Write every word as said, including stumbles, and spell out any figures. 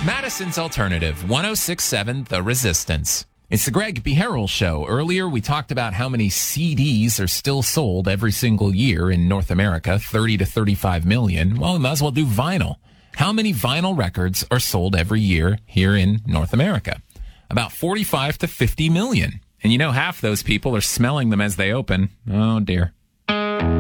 Madison's Alternative, one oh six point seven The Resistance. It's the Greg Beharrell Show. Earlier, we talked about how many C Ds are still sold every single year in North America, thirty to thirty-five million. Well, we might as well do vinyl. How many vinyl records are sold every year here in North America? About forty-five to fifty million. And you know, half those people are smelling them as they open. Oh, dear.